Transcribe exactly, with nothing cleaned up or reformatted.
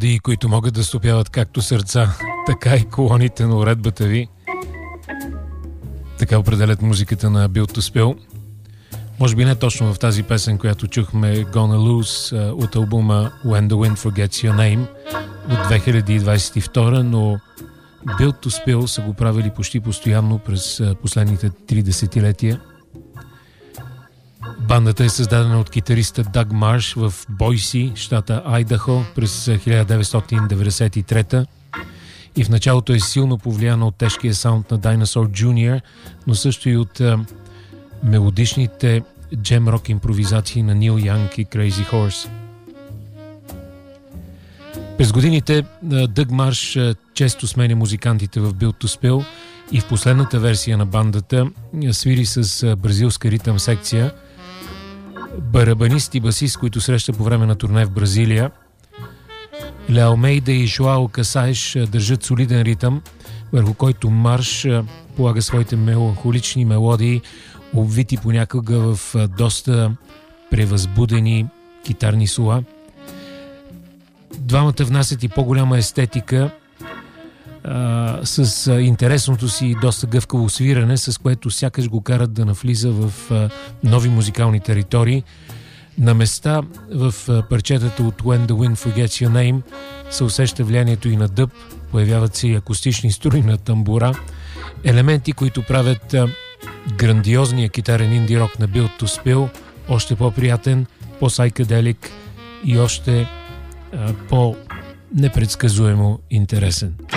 мелодии, които могат да стопяват както сърца, така и колоните на уредбата ви. Така определят музиката на Built to Spill. Може би не точно в тази песен, която чухме, Gonna Lose, от албума When the Wind Forgets Your Name от две хиляди двадесет и втора, но Built to Spill са го правили почти постоянно през последните три десетилетия. Бандата е създадена от китариста Даг Марш в Бойси, щата Айдахо, през хиляда деветстотин деветдесет и трета и в началото е силно повлияна от тежкия саунд на Dinosaur джуниор, но също и от а, мелодичните джем-рок импровизации на Нил Янг и Crazy Horse. През годините Даг Марш често сменя музикантите в Built to Spill и в последната версия на бандата свири с бразилска ритъм секция. Барабанист и басист, които среща по време на турне в Бразилия. Лео Мейда и Жоао Касаеш държат солиден ритъм, върху който Марш полага своите меланхолични мелодии, обвити понякога в доста превъзбудени китарни соло. Двамата внасят и по-голяма естетика а, с а, интересното си доста гъвкаво свиране, с което сякаш го карат да навлиза в а, нови музикални територии. На места в а, парчетата от When the Wind Forgets Your Name се усеща влиянието и на дъб, появяват се и акустични струи на тамбура, елементи, които правят а, грандиозния китарен инди-рок на Built to Spill още по-приятен, по-сайкаделик и още а, по-непредсказуемо интересен.